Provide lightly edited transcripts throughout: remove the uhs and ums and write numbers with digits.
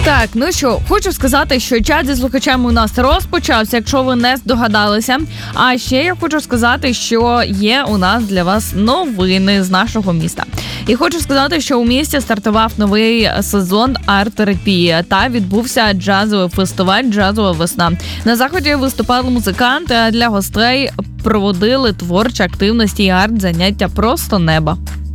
Так, ну що, хочу сказати, що чат зі слухачами у нас розпочався, якщо ви не здогадалися. А ще я хочу сказати, що є у нас для вас новини з нашого міста. І хочу сказати, що у місті стартував новий сезон арт-терапії та відбувся джазовий фестиваль «Джазова весна». На заході виступали музиканти, а для гостей проводили творчі активності і арт-заняття просто неба.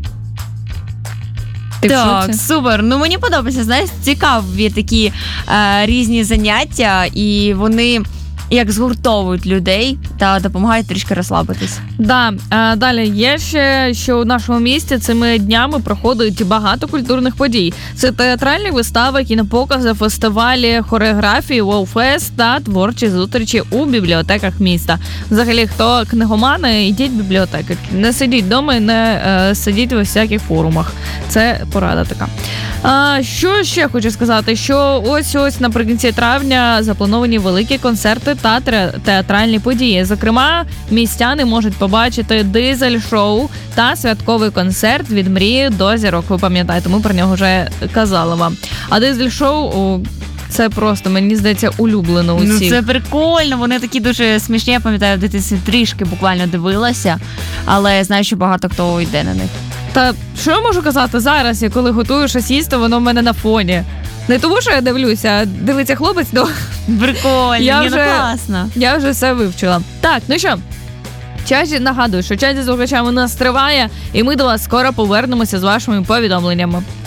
Так, супер. Ну, мені подобається, знаєш, цікаві такі різні заняття, і вони як згуртовують людей та допомагають трішки розслабитись. Да, далі є ще, що у нашому місті цими днями проходить багато культурних подій. Це театральні вистави, кінопокази, фестивалі, хореографії, воу-фест та творчі зустрічі у бібліотеках міста. Взагалі, хто книгомани, йдіть в бібліотеки. Не сидіть вдома і не сидіть у всяких форумах. Це порада така. Що ще хочу сказати, що ось наприкінці травня заплановані великі концерти та театральні події. Зокрема, містяни можуть побачити дизель-шоу та святковий концерт «Від мрії до зірок». Ви пам'ятаєте, ми про нього вже казали вам. А дизель-шоу – це просто, мені здається, улюблено усіх. Ну, це прикольно, вони такі дуже смішні. Я пам'ятаю, в дитинстві трішки буквально дивилася, але я знаю, що багато хто йде на них. Та що я можу казати зараз, я коли готую щось їсти, воно в мене на фоні. Не тому, що я дивлюся, а дивиться хлопець, то прикольно, класно. Я вже все вивчила. Так, ну що, нагадую, що чат зі слухачами у нас триває, і ми до вас скоро повернемося з вашими повідомленнями.